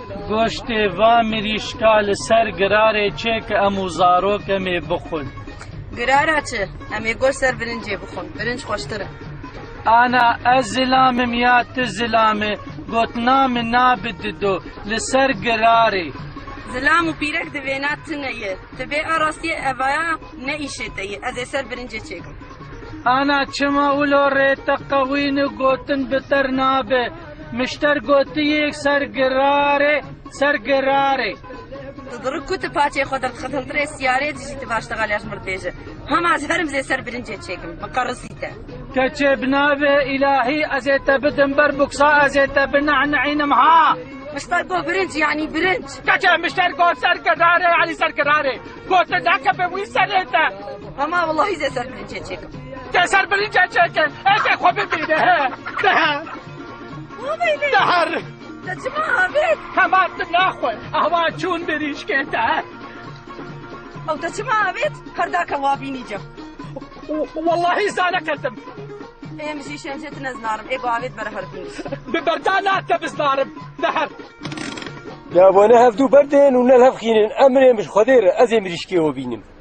گۆشتێ وا مریشکا لەسەر گرارێ چێ کە ئەم و زارۆکەمێ بخۆن. گرارە چ؟ ئەمێ گۆشت سەر برنجێ بخۆن، برنج خۆشترە. ئانا ئەس زلامم یا ت زلامێ گوتنا من نابددۆ لەسەر گرارێ. زلام و پیرەک دەوێنات تنەیە، دەبێ ئاڕاستیە ئەڤایە نەئیشێتەیە، ئەزێ سەر برنجێ چێکم. ئانا چما ولۆ ڕێتە قەوین و گوتن بتەر نابێ، مشتەر گوتیەک سەر گرارێ سەر گرارێ. دڕک کوتە پاچێ خۆ دەخەتەنترێ سیارێ دژیتە باشتەغالیاش مردێژە. هەماز هەرم زێ سەر برنجێ چێکم، بەقەڕسیتە. کەچێ بنابێ ئیلاهی ئەزێتە بدم بەر بوکسا ئەزێتە بنەعنەعینم ها. مشتەر گۆ برنج یعنی برنج. کەچێ مشتەر گۆ سەر گرارێ علی سەر گرارێ. گۆتە داکە بێ وی سەرێتە. هەما وەڵاهی زێ سەر برنجێ چێکم. تێ سەر برنجێ چێکن، ئێکێ خۆ ببینێ هێ. دەهەر. دەچما ئابێت. هەماتم ناخۆی، ئەوا چوون بریشکێتە. ئەو دەچما ئابێت، هەرداکە وابینیجە. واللهی زانەکەتم. ئێمژی شێنجێت نەزنارم، ئێ بۆ ئاوێت بەرە هەربینی. ببەردا ناتە بزنارم، دەهەر. جابۆنە هەفتوو بەردێن و نەل هەفخینن ئەمرێ مش خۆدێرە ئەزێ مریشکێوە بینم.